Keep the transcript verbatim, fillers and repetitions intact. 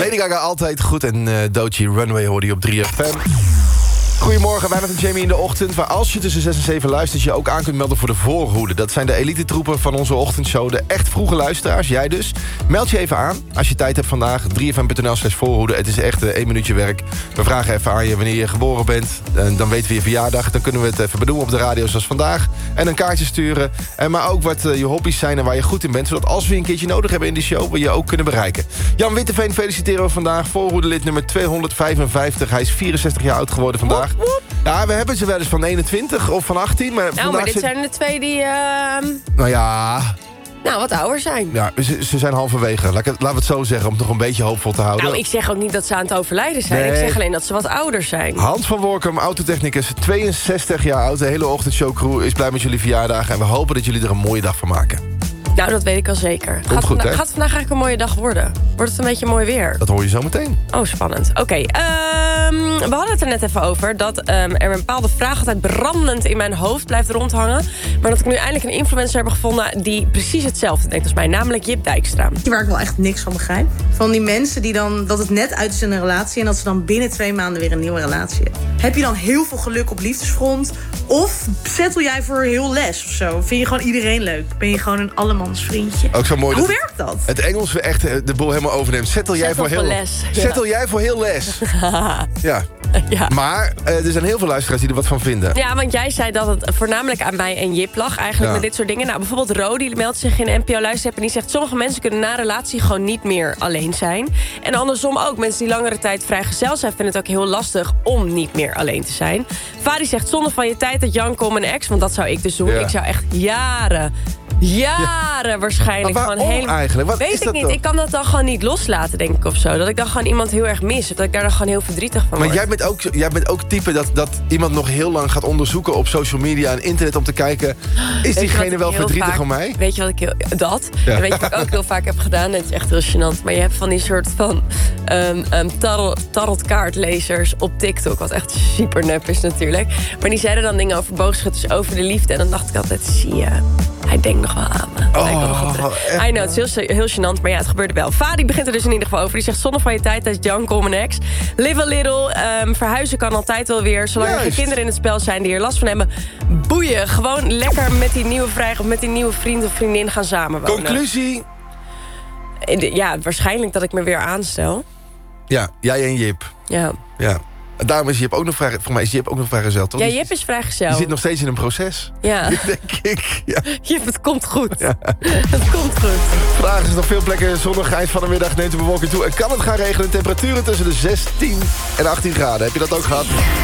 Lady Gaga altijd goed en uh, Doechii Runway hoorde je op drie F M. Goedemorgen, wij met Jamie in de ochtend... waar als je tussen zes en zeven luistert... je ook aan kunt melden voor de voorhoede. Dat zijn de elite-troepen van onze ochtendshow. De echt vroege luisteraars, jij dus. Meld je even aan als je tijd hebt vandaag. drie F M punt N L slash voorhoede. Het is echt uh, één minuutje werk. We vragen even aan je wanneer je geboren bent. En dan weten we je verjaardag. Dan kunnen we het even benoemen op de radio zoals vandaag. En een kaartje sturen. En maar ook wat uh, je hobby's zijn en waar je goed in bent. Zodat als we een keertje nodig hebben in de show... we je ook kunnen bereiken. Jan Witteveen feliciteren we vandaag. Voorhoedelid nummer tweehonderdvijfenvijftig. Hij is vierenzestig jaar oud geworden vandaag. Ja, we hebben ze wel eens van eenentwintig of van achttien. Maar nou, maar dit zit... zijn de twee die... Uh... Nou ja... Nou, wat ouder zijn. Ja, ze, ze zijn halverwege. Laat ik het, laten we het zo zeggen, om het nog een beetje hoopvol te houden. Nou, ik zeg ook niet dat ze aan het overlijden zijn. Nee. Ik zeg alleen dat ze wat ouder zijn. Hans van Workum, autotechnicus, tweeënzestig jaar oud. De hele ochtendshowcrew is blij met jullie verjaardag. En we hopen dat jullie er een mooie dag van maken. Nou, dat weet ik al zeker. Komt gaat, goed, vanda- hè? gaat vandaag eigenlijk een mooie dag worden? Wordt het een beetje mooi weer? Dat hoor je zo meteen. Oh, spannend. Oké, okay, um, we hadden het er net even over... dat um, er een bepaalde vraag altijd brandend in mijn hoofd blijft rondhangen. Maar dat ik nu eindelijk een influencer heb gevonden... die precies hetzelfde denkt als mij, namelijk Jip Dijkstra. Waar ik wel echt niks van begrijp. Van die mensen die dan, dat het net uit is in een relatie... en dat ze dan binnen twee maanden weer een nieuwe relatie hebben. Heb je dan heel veel geluk op liefdesfront? Of settel jij voor heel les of zo? Vind je gewoon iedereen leuk? Ben je gewoon een allemans vriendje? Ook zo mooi. Hoe dat werkt dat? Het Engels weer echt de boel helemaal overneemt. Settel jij voor, voor heel les. Settel ja. jij voor heel les. Ja. Ja. Maar uh, er zijn heel veel luisteraars die er wat van vinden. Ja, want jij zei dat het voornamelijk aan mij en Jip lag. Eigenlijk Ja. met dit soort dingen. Nou, bijvoorbeeld Ro, die meldt zich in de N P O-luisterapp... en die zegt, sommige mensen kunnen na relatie gewoon niet meer alleen zijn. En andersom ook. Mensen die langere tijd vrijgezel zijn... vinden het ook heel lastig om niet meer alleen te zijn. Fadi zegt, zonde van je tijd dat Janko mijn ex... want dat zou ik dus doen. Ja. Ik zou echt jaren... Jaren ja. waarschijnlijk. Maar waarom gewoon heel... eigenlijk? Wat Weet is ik dat niet. dan? Ik kan dat dan gewoon niet loslaten, denk ik, of zo. Dat ik dan gewoon iemand heel erg mis. Of dat ik daar dan gewoon heel verdrietig van Maar word. jij bent ook, jij bent ook type dat, dat iemand nog heel lang gaat onderzoeken... op social media en internet om te kijken... is Weet je diegene wat ik wel heel verdrietig vaak- om mij? Weet je wat ik heel... Dat. Ja. En weet je wat ik ook heel vaak heb gedaan? Het is echt heel gênant. Maar je hebt van die soort van... Um, um, tarot, tarotkaartlezers op TikTok. Wat echt super nep is natuurlijk. Maar die zeiden dan dingen over boogschutters, over de liefde. En dan dacht ik altijd, zie je... Hij denkt nog wel aan me. Oh, Lijkt wel nog op de- echt? I know, het is heel, heel gênant, maar ja, het gebeurde wel. Fadi begint er dus in ieder geval over. Die zegt, zonde van je tijd, dat is Janko, mijn ex. Live a little, um, verhuizen kan altijd wel weer. Zolang er Juist. geen kinderen in het spel zijn die er last van hebben. Boeien, gewoon lekker met die nieuwe vrij of met die nieuwe vriend of vriendin gaan samenwonen. Conclusie? Ja, waarschijnlijk dat ik me weer aanstel. Ja, jij en Jip. Ja, Ja. En daarom is Jip ook nog vrij... Voor mij is Jip ook nog vrijgezel, toch? ja Die- Jip is vrijgezel. Die zit nog steeds in een proces. Ja, Denk ik. Ja. Jip, het komt goed. Het komt goed. Vandaag is er nog veel plekken zonnig. Eind van de middag neemt de bewolking toe. En kan het gaan regenen. Temperaturen tussen de zestien en achttien graden. Heb je dat ook gehad?